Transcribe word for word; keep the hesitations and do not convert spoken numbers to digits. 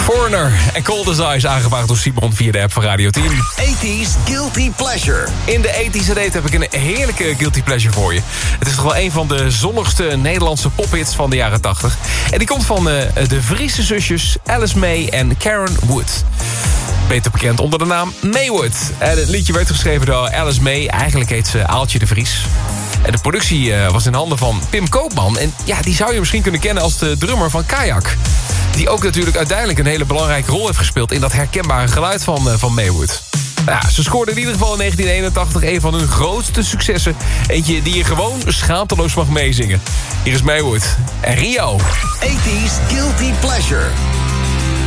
Foreigner en Cold as Ice, aangevraagd door Simon via de app van Radio tien. eighties Guilty Pleasure. In de eighties edit heb ik een heerlijke Guilty Pleasure voor je. Het is toch wel een van de zonnigste Nederlandse pophits van de jaren tachtig. En die komt van uh, de Friese zusjes Alice May en Karen Wood. Beter bekend onder de naam Maywood. En het liedje werd geschreven door Alice May. Eigenlijk heet ze Aaltje de Vries. En de productie uh, was in handen van Pim Koopman. En ja, die zou je misschien kunnen kennen als de drummer van Kajak. Die ook natuurlijk uiteindelijk een hele belangrijke rol heeft gespeeld in dat herkenbare geluid van, uh, van Maywood. Nou ja, ze scoorden in ieder geval in negentien eenentachtig een van hun grootste successen. Eentje die je gewoon schaamteloos mag meezingen. Hier is Maywood en Rio. eighties Guilty Pleasure.